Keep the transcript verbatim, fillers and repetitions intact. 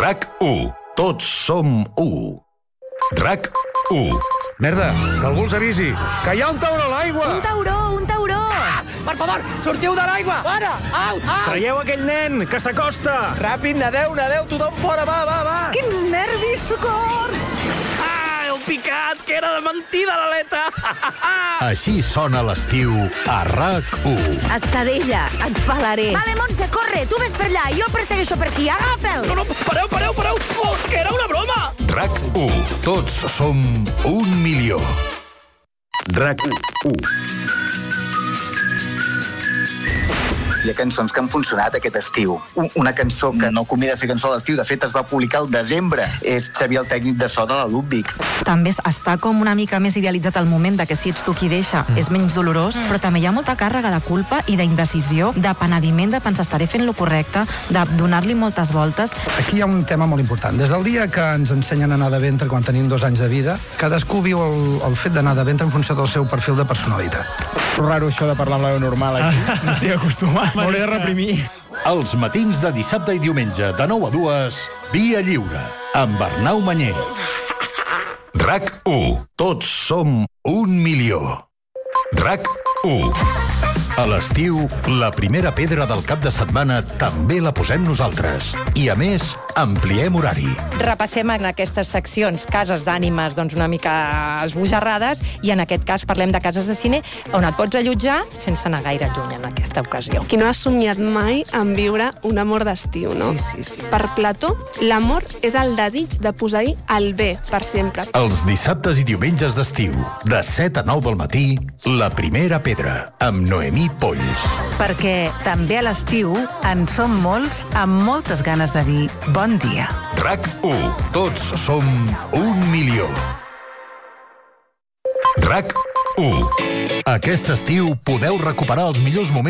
RAC u. Tots som u. RAC u. Merda, que algú els avisi, que hi ha un tauró a l'aigua! Un tauró, un tauró! Ah, per favor, sortiu de l'aigua! Fora! Au, au! Traieu aquell nen, que s'acosta! Ràpid, nadeu, nadeu, tothom fora, va, va, va! Quins nervis, socors! Ah, heu picat, que era de mentida, l'aleta! Així sona l'estiu a RAC u. Estadella, et pelaré. Vale, Montse, corre, tu ves per allà, jo persegueixo per aquí, agafa'l! No, no, pareu, pareu, pareu! Oh, que era una broma! RAC u. Tots som un milió. RAC u. Hi ha cançons que han funcionat aquest estiu. Una cançó que no convida a ser cançó a l'estiu, de fet es va publicar al desembre. És Xavier, el tècnic de so de la Ludwig. També està com una mica més idealitzat el moment de que si ets tu qui deixa mm. és menys dolorós, mm. però també hi ha molta càrrega de culpa i d'indecisió, de penediment, de pensar estaré fent lo correcte, de donar-li moltes voltes. Aquí hi ha un tema molt important. Des del dia que ens ensenyen a anar de ventre quan tenim dos anys de vida, cadascú viu el, el fet d'anar de ventre en funció del seu perfil de personalitat. Raro això de parlar amb la veu normal aquí. No estic acostumat. M'hauré de reprimir. Els matins de dissabte i diumenge de nou a dues, Via Lliure, amb Arnau Manyer. RAC u. Tots som un milió. RAC u. A l'estiu, la primera pedra del cap de setmana també la posem nosaltres. I, a més, ampliem horari. Repassem en aquestes seccions cases d'ànimes doncs una mica esbojarrades i en aquest cas parlem de cases de cine on et pots allotjar sense anar gaire lluny en aquesta ocasió. Qui no ha somiat mai en viure un amor d'estiu, no? Sí, sí, sí. Per Plató, l'amor és el desig de posar-hi el bé per sempre. Els dissabtes i diumenges d'estiu, de set a nou del matí, La primera pedra, amb Noemí Polls. Perquè també a l'estiu en som molts amb moltes ganes de dir bon dia. RAC u. Tots som un milió. RAC u. Aquest estiu podeu recuperar els millors moments